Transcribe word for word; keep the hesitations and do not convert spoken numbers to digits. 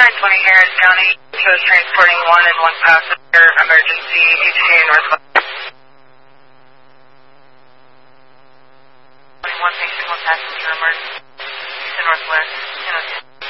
nine twenty Harris County shows transporting one and one passenger, emergency, E T A Northwest. One patient, one passenger, emergency, Northwest, ten oh two.